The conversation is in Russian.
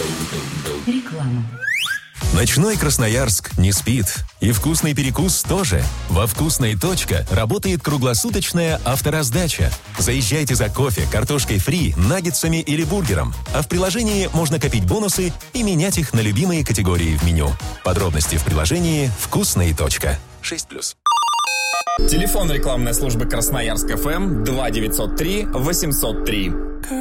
Реклама. Ночной Красноярск не спит. И вкусный перекус тоже. Во «Вкусной. Точка» работает круглосуточная автораздача. Заезжайте за кофе, картошкой фри, наггетсами или бургером. А в приложении можно копить бонусы и менять их на любимые категории в меню. Подробности в приложении «Вкусной. Точка». 6+. Телефон рекламной службы Красноярск ФМ 2903 803.